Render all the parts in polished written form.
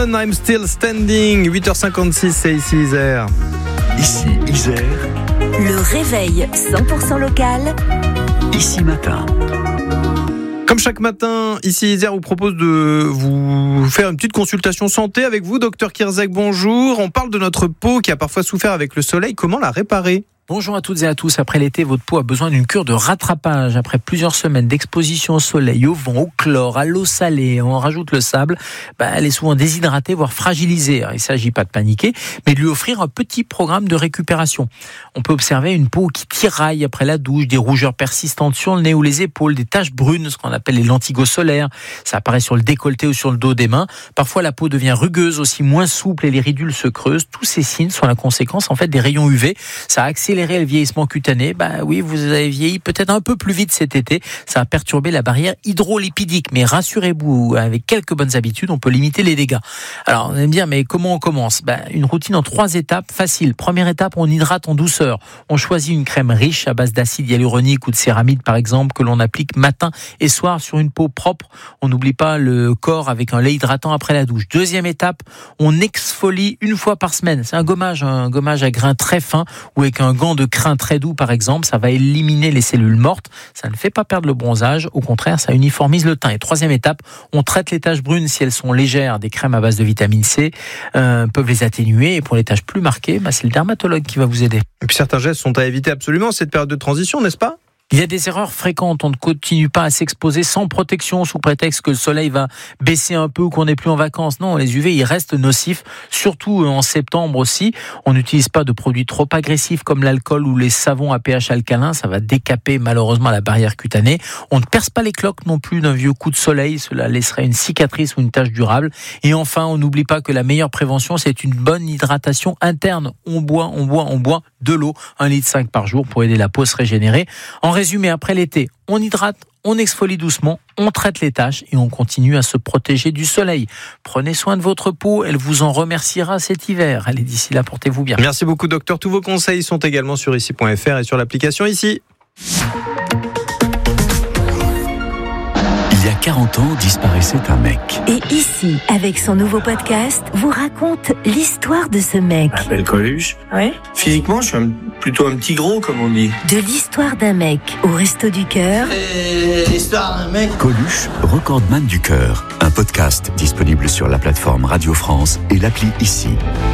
Clapton, I'm Still Standing. 8h56, c'est ici Isère. Ici Isère. Le réveil 100% local. Ici matin. Comme chaque matin, ici Isère vous propose de vous faire une petite consultation santé avec vous, docteur Kirzek, bonjour. On parle de notre peau qui a parfois souffert avec le soleil. Comment la réparer ? Bonjour à toutes et à tous. Après l'été, votre peau a besoin d'une cure de rattrapage. Après plusieurs semaines d'exposition au soleil, au vent, au chlore, à l'eau salée, on rajoute le sable, elle est souvent déshydratée, voire fragilisée. Alors, il ne s'agit pas de paniquer, mais de lui offrir un petit programme de récupération. On peut observer une peau qui tiraille après la douche, des rougeurs persistantes sur le nez ou les épaules, des taches brunes, ce qu'on appelle les lentigos solaires. Ça apparaît sur le décolleté ou sur le dos des mains. Parfois, la peau devient rugueuse, aussi moins souple et les ridules se creusent. Tous ces signes sont la conséquence des rayons UV. Ça accélère le vieillissement cutané. Oui, vous avez vieilli peut-être un peu plus vite cet été. Ça a perturbé la barrière hydrolipidique. Mais rassurez-vous, avec quelques bonnes habitudes, on peut limiter les dégâts. Alors, on va me dire, mais comment on commence ? Une routine en 3 étapes, facile. Première étape, on hydrate en douceur. On choisit une crème riche à base d'acide hyaluronique ou de céramide, par exemple, que l'on applique matin et soir sur une peau propre. On n'oublie pas le corps avec un lait hydratant après la douche. Deuxième étape, on exfolie 1 fois par semaine. C'est un gommage à grains très fins ou avec un gant de crin très doux, par exemple. Ça va éliminer les cellules mortes. Ça ne fait pas perdre le bronzage. Au contraire, ça uniformise le teint. Et troisième étape, on traite les taches brunes si elles sont légères. Des crèmes à base de vitamine C peuvent les atténuer. Et pour les taches plus marquées, c'est le dermatologue qui va vous aider. Et puis certains gestes sont à éviter absolument cette période de transition, n'est-ce pas ? Il y a des erreurs fréquentes. On ne continue pas à s'exposer sans protection sous prétexte que le soleil va baisser un peu ou qu'on n'est plus en vacances. Non, les UV, ils restent nocifs, surtout en septembre aussi. On n'utilise pas de produits trop agressifs comme l'alcool ou les savons à pH alcalin. Ça va décaper malheureusement la barrière cutanée. On ne perce pas les cloques non plus d'un vieux coup de soleil. Cela laisserait une cicatrice ou une tache durable. Et enfin, on n'oublie pas que la meilleure prévention, c'est une bonne hydratation interne. On boit de l'eau, 1,5 litre par jour pour aider la peau à se régénérer. En résumé, après l'été, on hydrate, on exfolie doucement, on traite les taches et on continue à se protéger du soleil. Prenez soin de votre peau, elle vous en remerciera cet hiver. Allez, d'ici là, portez-vous bien. Merci beaucoup, docteur. Tous vos conseils sont également sur ici.fr et sur l'application Ici. Il y a 40 ans, disparaissait un mec. Et Ici, avec son nouveau podcast, vous raconte l'histoire de ce mec. Je m'appelle Coluche. Ouais. Physiquement, je suis plutôt un petit gros, comme on dit. De l'histoire d'un mec au Resto du Cœur. L'histoire d'un mec. Coluche, recordman du cœur. Un podcast disponible sur la plateforme Radio France et l'appli Ici.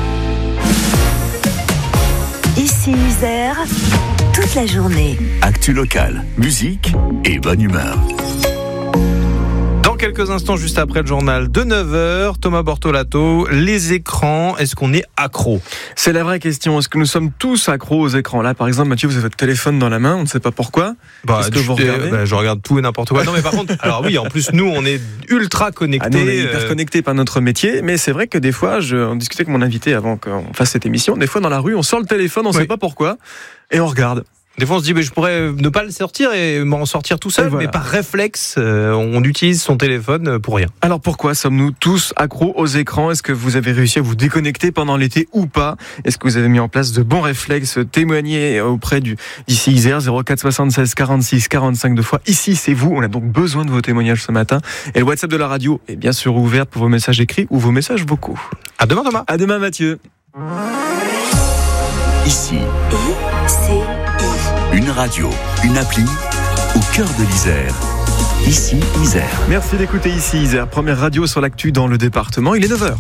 Ici Isère, toute la journée. Actu locale, musique et bonne humeur. Dans quelques instants, juste après le journal de 9h, Thomas Bortolato, les écrans, est-ce qu'on est accro ? C'est la vraie question. Est-ce que nous sommes tous accros aux écrans ? Là, par exemple, Mathieu, vous avez votre téléphone dans la main, on ne sait pas pourquoi. Est-ce que vous regardez ? Je regarde tout et n'importe quoi. Non, mais par contre, alors oui, en plus, nous, on est ultra connectés. Nous, on est hyper connectés par notre métier, mais c'est vrai que des fois, on discutait avec mon invité avant qu'on fasse cette émission, des fois dans la rue, on sort le téléphone, on ne sait pas pourquoi, et on regarde. Des fois, on se dit, je pourrais ne pas le sortir et m'en sortir tout seul, mais par réflexe, on utilise son téléphone pour rien. Alors pourquoi sommes-nous tous accros aux écrans ? Est-ce que vous avez réussi à vous déconnecter pendant l'été ou pas ? Est-ce que vous avez mis en place de bons réflexes ? Témoignez auprès d'ici Isère, 04 76 46 45 2 fois. Ici, c'est vous. On a donc besoin de vos témoignages ce matin. Et le WhatsApp de la radio est bien sûr ouvert pour vos messages écrits ou vos messages vocaux. À demain, Thomas. À demain, Mathieu. Ici. Ici. Une radio, une appli, au cœur de l'Isère. Ici, Isère. Merci d'écouter Ici, Isère. Première radio sur l'actu dans le département. Il est 9h.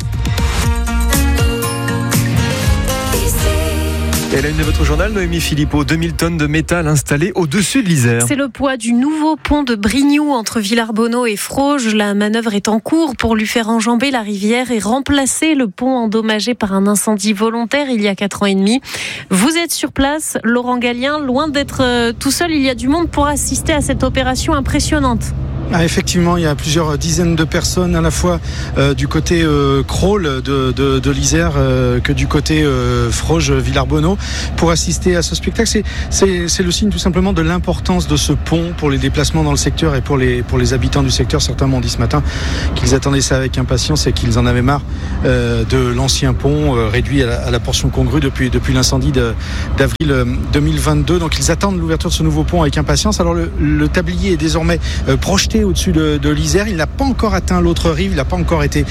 Et à la une de votre journal, Noémie Philippot, 2000 tonnes de métal installées au-dessus de l'Isère. C'est le poids du nouveau pont de Brignoux entre Villarbonneau et Froges. La manœuvre est en cours pour lui faire enjamber la rivière et remplacer le pont endommagé par un incendie volontaire il y a 4 ans et demi. Vous êtes sur place, Laurent Gallien, loin d'être tout seul, il y a du monde pour assister à cette opération impressionnante. Effectivement, il y a plusieurs dizaines de personnes à la fois du côté crawl de l'Isère que du côté Froges, Villarbonneau pour assister à ce spectacle. C'est le signe tout simplement de l'importance de ce pont pour les déplacements dans le secteur et pour les habitants du secteur. Certains m'ont dit ce matin qu'ils attendaient ça avec impatience et qu'ils en avaient marre de l'ancien pont, réduit à la portion congrue depuis l'incendie d'avril 2022. Donc ils attendent l'ouverture de ce nouveau pont avec impatience. Alors le tablier est désormais projeté au-dessus de l'Isère. Il n'a pas encore atteint l'autre rive, il n'a pas encore été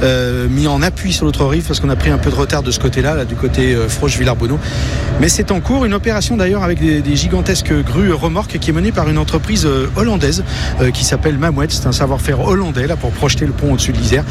mis en appui sur l'autre rive parce qu'on a pris un peu de retard de ce côté-là, du côté Froge-Villarbonneau. Mais c'est en cours, une opération d'ailleurs avec des gigantesques grues remorques qui est menée par une entreprise hollandaise qui s'appelle Mamouet. C'est un savoir-faire hollandais là pour projeter le pont au-dessus de l'Isère.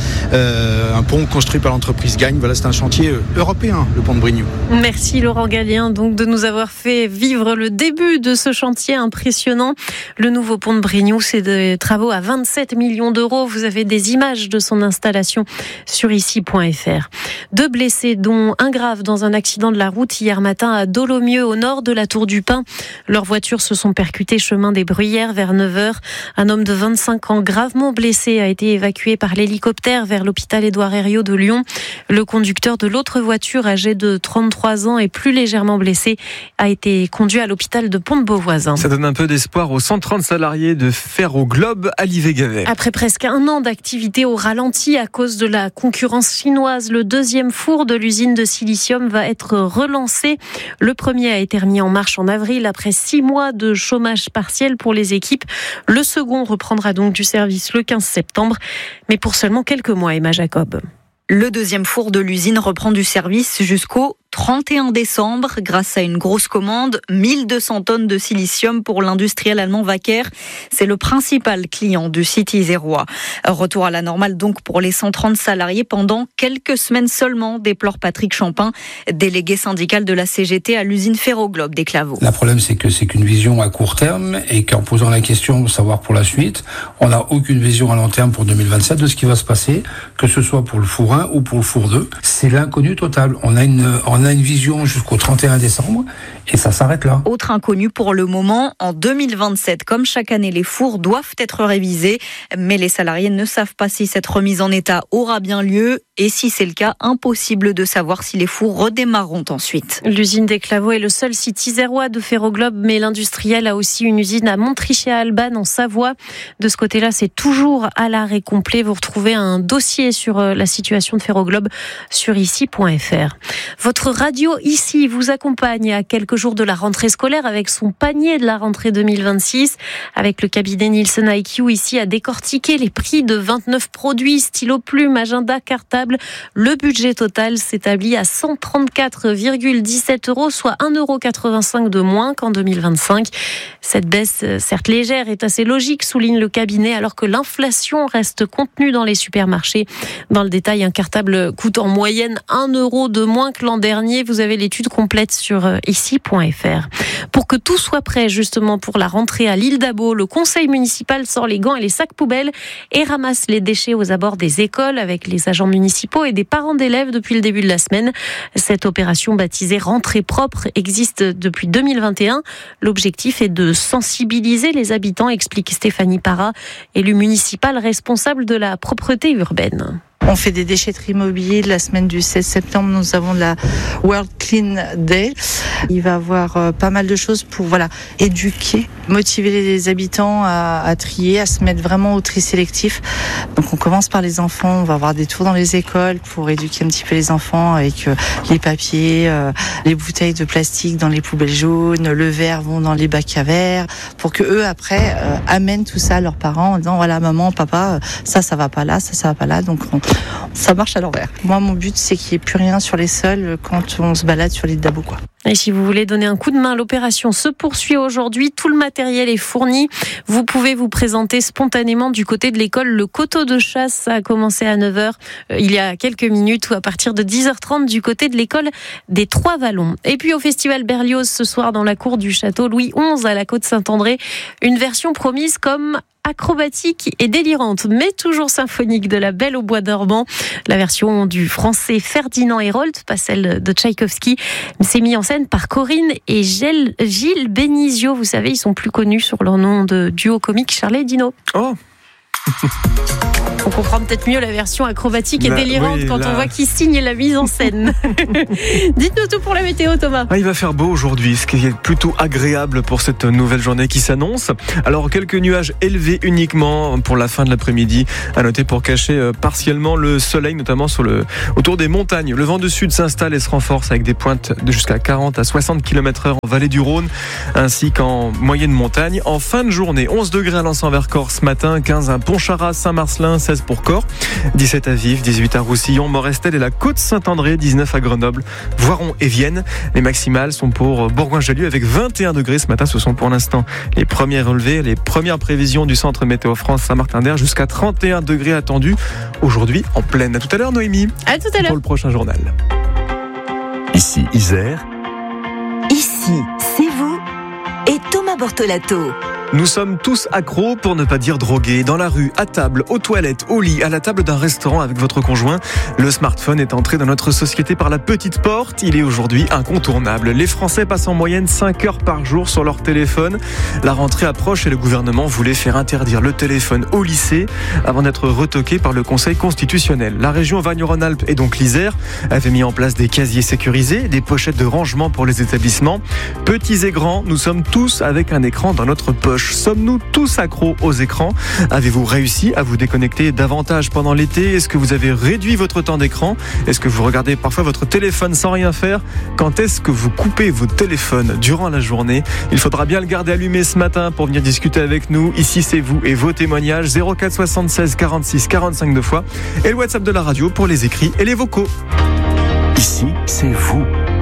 Un pont construit par l'entreprise Gagne. Voilà, c'est un chantier européen, le pont de Brignoux. Merci Laurent Gallien donc de nous avoir fait vivre le début de ce chantier impressionnant. Le nouveau pont de Brignoux, c'est des travaux à 27 millions d'euros. Vous avez des images de son installation sur ici.fr. 2 blessés, dont un grave dans un accident de la route hier matin à Dolomieu, au nord de la Tour du Pin. Leurs voitures se sont percutées chemin des Bruyères vers 9h. Un homme de 25 ans gravement blessé a été évacué par l'hélicoptère vers l'hôpital Édouard Herriot de Lyon. Le conducteur de l'autre voiture, âgé de 33 ans et plus légèrement blessé, a été conduit à l'hôpital de Pont-de-Beauvoisin. Ça donne un peu d'espoir aux 130 salariés de Ferroglobe à Livet-Gavet. Après presque un an d'activité au ralenti à cause de la concurrence chinoise, le deuxième four de l'usine de silicium va être relancé. Le premier a été remis en marche en avril après 6 mois de chômage partiel pour les équipes. Le second reprendra donc du service le 15 septembre, mais pour seulement quelques mois, Emma Jacob. Le deuxième four de l'usine reprend du service jusqu'au 31 décembre grâce à une grosse commande, 1200 tonnes de silicium pour l'industriel allemand Wacker. C'est le principal client du site isérois. Retour à la normale donc pour les 130 salariés pendant quelques semaines seulement, déplore Patrick Champin, délégué syndical de la CGT à l'usine Ferroglobe des Claveaux. Le problème c'est qu'une vision à court terme et qu'en posant la question de savoir pour la suite, on n'a aucune vision à long terme pour 2027 de ce qui va se passer, que ce soit pour le four 1 ou pour le four 2. C'est l'inconnu total. On a une vision jusqu'au 31 décembre et ça s'arrête là. Autre inconnu pour le moment, en 2027, comme chaque année, les fours doivent être révisés, mais les salariés ne savent pas si cette remise en état aura bien lieu et si c'est le cas, impossible de savoir si les fours redémarreront ensuite. L'usine des Claveaux est le seul site isérois de Ferroglobe, mais l'industriel a aussi une usine à Montrichet-à-Albanne en Savoie. De ce côté-là, c'est toujours à l'arrêt complet. Vous retrouvez un dossier sur la situation de Ferroglobe sur ici.fr. Votre radio ici vous accompagne à quelques jours de la rentrée scolaire avec son panier de la rentrée 2026. Avec le cabinet Nielsen IQ ici à décortiquer les prix de 29 produits, stylo, plume, agenda, cartable. Le budget total s'établit à 134,17 €, soit 1,85 € de moins qu'en 2025. Cette baisse, certes légère, est assez logique, souligne le cabinet, alors que l'inflation reste contenue dans les supermarchés. Dans le détail, un cartable coûte en moyenne 1 € de moins que l'an dernier. Vous avez l'étude complète sur ici.fr. Pour que tout soit prêt justement pour la rentrée à l'île d'Abo, le conseil municipal sort les gants et les sacs poubelles et ramasse les déchets aux abords des écoles avec les agents municipaux et des parents d'élèves depuis le début de la semaine. Cette opération baptisée Rentrée propre existe depuis 2021. L'objectif est de sensibiliser les habitants, explique Stéphanie Parra, élue municipale responsable de la propreté urbaine. On fait des déchetteries mobiles. La semaine du 16 septembre, nous avons la World Clean Day. Il va y avoir pas mal de choses pour éduquer, motiver les habitants à trier, à se mettre vraiment au tri sélectif. Donc on commence par les enfants, on va avoir des tours dans les écoles pour éduquer un petit peu les enfants avec les papiers, les bouteilles de plastique dans les poubelles jaunes, le verre vont dans les bacs à verre, pour que eux après amènent tout ça à leurs parents en disant voilà maman, papa, ça va pas là, ça va pas là. Donc ça marche à l'envers. Moi, mon but, c'est qu'il n'y ait plus rien sur les sols quand on se balade sur l'île d'Abo, quoi. Et si vous voulez donner un coup de main, l'opération se poursuit aujourd'hui. Tout le matériel est fourni. Vous pouvez vous présenter spontanément du côté de l'école. Le coteau de chasse a commencé à 9h il y a quelques minutes, ou à partir de 10h30 du côté de l'école des Trois Vallons. Et puis au festival Berlioz ce soir dans la cour du château Louis XI à la Côte-Saint-André, une version promise comme acrobatique et délirante, mais toujours symphonique de La Belle au bois dormant. La version du français Ferdinand Hérold, pas celle de Tchaïkovski, c'est mis en scène par Corinne et Gilles Benizio. Vous savez, ils sont plus connus sur leur nom de duo comique Charlie et Dino. Oh On comprend peut-être mieux la version acrobatique et délirante quand on voit qui signe la mise en scène. Dites-nous tout pour la météo, Thomas. Il va faire beau aujourd'hui, ce qui est plutôt agréable pour cette nouvelle journée qui s'annonce. Alors, quelques nuages élevés uniquement pour la fin de l'après-midi, à noter pour cacher partiellement le soleil, notamment autour des montagnes. Le vent du sud s'installe et se renforce avec des pointes de jusqu'à 40 à 60 km/h en vallée du Rhône, ainsi qu'en moyenne montagne. En fin de journée, 11 degrés à Lens-en-Vercors ce matin, 15 à Pontcharrat, Saint-Marcelin, 16 pour Corps, 17 à Vif, 18 à Roussillon, Morestel et la Côte-Saint-André, 19 à Grenoble, Voiron et Vienne. Les maximales sont pour Bourgoin-Jallieu avec 21 degrés ce matin. Ce sont pour l'instant les premiers relevés, les premières prévisions du centre Météo France Saint-Martin-d'Air, jusqu'à 31 degrés attendus aujourd'hui en pleine. À tout à l'heure, Noémie. À tout à l'heure. Pour le prochain journal. Ici Isère. Ici, c'est vous et Thomas Bortolato. Nous sommes tous accros, pour ne pas dire drogués, dans la rue, à table, aux toilettes, au lit, à la table d'un restaurant avec votre conjoint. Le smartphone est entré dans notre société par la petite porte. Il est aujourd'hui incontournable. Les Français passent en moyenne 5 heures par jour sur leur téléphone. La rentrée approche et le gouvernement voulait faire interdire le téléphone au lycée avant d'être retoqué par le Conseil constitutionnel. La région Auvergne-Rhône-Alpes et donc l'Isère avait mis en place des casiers sécurisés, des pochettes de rangement pour les établissements. Petits et grands, nous sommes tous avec un écran dans notre poche. Sommes-nous tous accros aux écrans ? Avez-vous réussi à vous déconnecter davantage pendant l'été ? Est-ce que vous avez réduit votre temps d'écran ? Est-ce que vous regardez parfois votre téléphone sans rien faire ? Quand est-ce que vous coupez vos téléphones durant la journée ? Il faudra bien le garder allumé ce matin pour venir discuter avec nous. Ici, c'est vous et vos témoignages. 04 76 46 45 2 fois. Et le WhatsApp de la radio pour les écrits et les vocaux. Ici, c'est vous.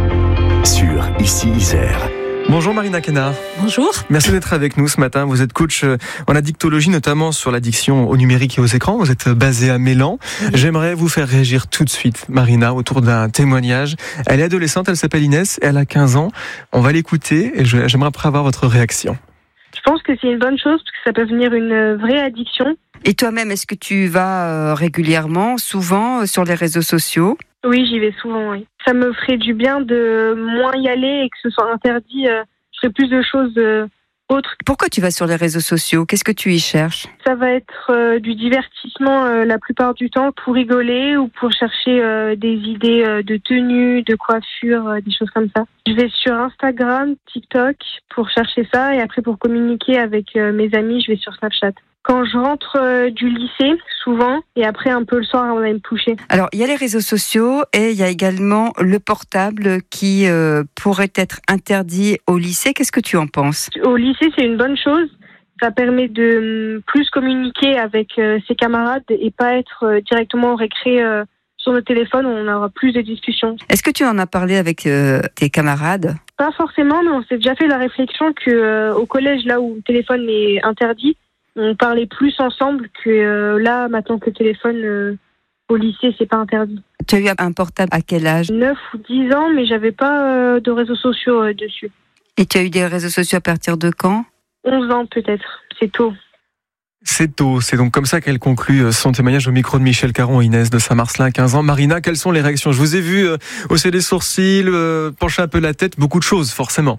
Sur Ici Isère. Bonjour Marina Kenard. Bonjour. Merci d'être avec nous ce matin. Vous êtes coach en addictologie, notamment sur l'addiction au numérique et aux écrans. Vous êtes basée à Mélan. Oui. J'aimerais vous faire réagir tout de suite, Marina, autour d'un témoignage. Elle est adolescente, elle s'appelle Inès, elle a 15 ans. On va l'écouter et j'aimerais après avoir votre réaction. Je pense que c'est une bonne chose parce que ça peut devenir une vraie addiction. Et toi-même, est-ce que tu vas régulièrement, souvent, sur les réseaux sociaux ? Oui, j'y vais souvent, oui. Ça me ferait du bien de moins y aller et que ce soit interdit. Je ferais plus de choses autres. Pourquoi tu vas sur les réseaux sociaux ? Qu'est-ce que tu y cherches ? Ça va être du divertissement la plupart du temps pour rigoler ou pour chercher des idées de tenue, de coiffure, des choses comme ça. Je vais sur Instagram, TikTok pour chercher ça et après pour communiquer avec mes amis, je vais sur Snapchat. Quand je rentre du lycée, souvent, et après un peu le soir avant d'aller me coucher. Alors, il y a les réseaux sociaux et il y a également le portable qui pourrait être interdit au lycée. Qu'est-ce que tu en penses ? Au lycée, c'est une bonne chose. Ça permet de plus communiquer avec ses camarades et pas être directement au récré sur le téléphone où on aura plus de discussions. Est-ce que tu en as parlé avec tes camarades ? Pas forcément, mais on s'est déjà fait la réflexion qu'au collège, là où le téléphone est interdit, on parlait plus ensemble que là, maintenant que le téléphone au lycée, c'est pas interdit. Tu as eu un portable à quel âge ? 9 ou 10 ans, mais j'avais pas de réseaux sociaux dessus. Et tu as eu des réseaux sociaux à partir de quand ? 11 ans peut-être, c'est tôt. C'est tôt, c'est donc comme ça qu'elle conclut son témoignage au micro de Michel Caron et Inès de Saint-Marcelin, 15 ans. Marina, quelles sont les réactions ? Je vous ai vu hausser les sourcils, pencher un peu la tête, beaucoup de choses forcément.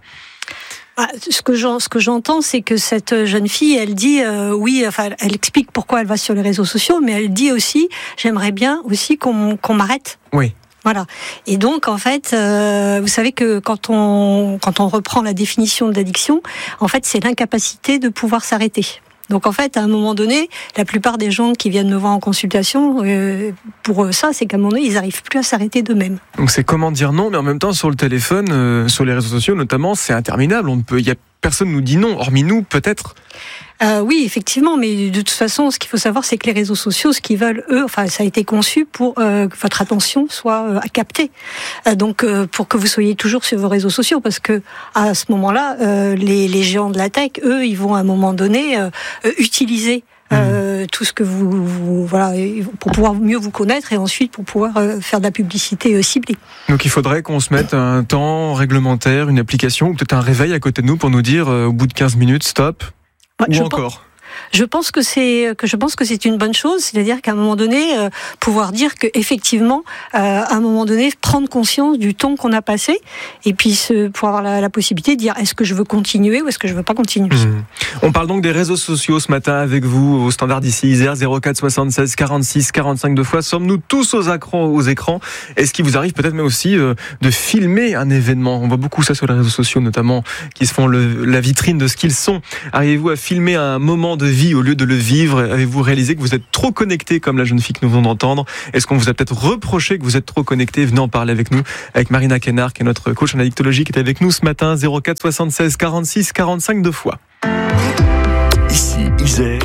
Ce que j'entends, c'est que cette jeune fille, elle dit elle explique pourquoi elle va sur les réseaux sociaux, mais elle dit aussi, j'aimerais bien aussi qu'on m'arrête. Oui. Voilà. Et donc, en fait, vous savez que quand on reprend la définition de l'addiction, en fait, c'est l'incapacité de pouvoir s'arrêter. Donc en fait, à un moment donné, la plupart des gens qui viennent me voir en consultation, pour ça, c'est qu'à un moment donné, ils n'arrivent plus à s'arrêter d'eux-mêmes. Donc c'est comment dire non, mais en même temps, sur le téléphone, sur les réseaux sociaux notamment, c'est interminable. Personne nous dit non, hormis nous, peut-être. Oui, effectivement, mais de toute façon, ce qu'il faut savoir, c'est que les réseaux sociaux, ce qu'ils veulent, eux, ça a été conçu pour que votre attention soit captée. Donc, pour que vous soyez toujours sur vos réseaux sociaux, parce que à ce moment-là, les géants de la tech, eux, ils vont à un moment donné utiliser tout ce que vous pour pouvoir mieux vous connaître et ensuite pour pouvoir faire de la publicité ciblée. Donc il faudrait qu'on se mette un temps réglementaire, une application ou peut-être un réveil à côté de nous pour nous dire au bout de 15 minutes stop. Ouais, ou encore Je pense que c'est une bonne chose, c'est-à-dire qu'à un moment donné, pouvoir dire que effectivement, à un moment donné, prendre conscience du temps qu'on a passé, et puis pour avoir la possibilité de dire est-ce que je veux continuer ou est-ce que je veux pas continuer. On parle donc des réseaux sociaux ce matin avec vous au standard d'ici Isère 04 76 46 45 2 fois. Sommes-nous tous aux écrans? Est-ce qu'il vous arrive peut-être même aussi de filmer un événement? On voit beaucoup ça sur les réseaux sociaux, notamment, qui se font la vitrine de ce qu'ils sont. Arrivez-vous à filmer un moment de vie au lieu de le vivre? Avez-vous réalisé que vous êtes trop connecté, comme la jeune fille que nous venons d'entendre? Est-ce qu'on vous a peut-être reproché que vous êtes trop connecté? Venez en parler avec nous, avec Marina Kenard, qui est notre coach en addictologie, qui est avec nous ce matin. 04 76 46 45 2 fois. Ici, Isère.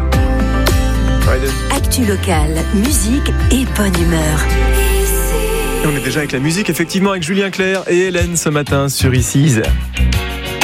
Actu locale, musique et bonne humeur. Et on est déjà avec la musique, effectivement, avec Julien Clerc et Hélène ce matin sur Ici Isère.